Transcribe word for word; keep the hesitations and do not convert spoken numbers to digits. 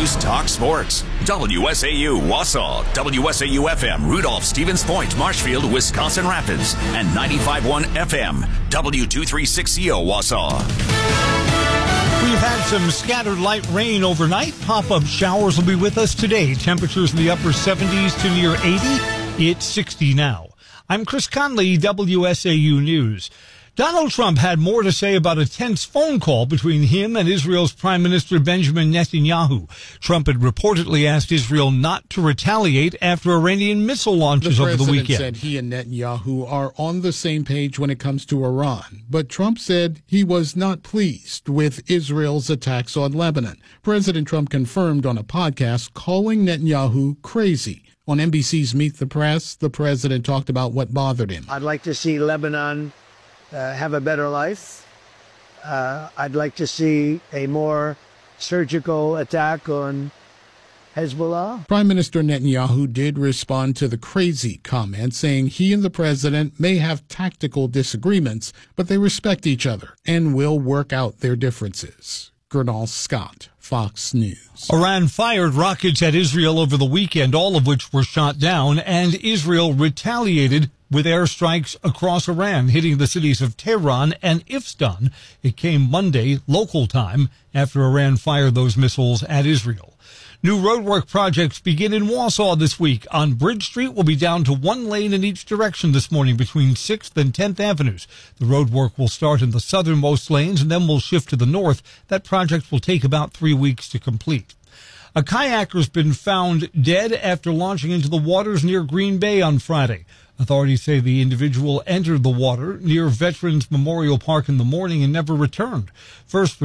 News Talk Sports. W S A U Wausau, W S A U F M, Rudolph, Stevens Point, Marshfield, Wisconsin Rapids, and ninety-five point one F M, W two thirty-six C O Wausau. We've had some scattered light rain overnight. Pop-up showers will be with us today. Temperatures in the upper seventies to near eighty. It's sixty now. I'm Chris Conley, W S A U News. Donald Trump had more to say about a tense phone call between him and Israel's Prime Minister Benjamin Netanyahu. Trump had reportedly asked Israel not to retaliate after Iranian missile launches over the weekend. The president said he and Netanyahu are on the same page when it comes to Iran, but Trump said he was not pleased with Israel's attacks on Lebanon. President Trump confirmed on a podcast calling Netanyahu crazy. On N B C's Meet the Press, the president talked about what bothered him. I'd like to see Lebanon Uh, have a better life. Uh, I'd like to see a more surgical attack on Hezbollah. Prime Minister Netanyahu did respond to the crazy comment, saying he and the president may have tactical disagreements, but they respect each other and will work out their differences. Gernal Scott, Fox News. Iran fired rockets at Israel over the weekend, all of which were shot down, and Israel retaliated with airstrikes across Iran, hitting the cities of Tehran and Ifstan. It came Monday, local time, after Iran fired those missiles at Israel. New roadwork projects begin in Wausau this week. On Bridge Street will be down to one lane in each direction this morning between sixth and tenth Avenues. The roadwork will start in the southernmost lanes and then will shift to the north. That project will take about three weeks to complete. A kayaker's been found dead after launching into the waters near Green Bay on Friday. Authorities say the individual entered the water near Veterans Memorial Park in the morning and never returned. First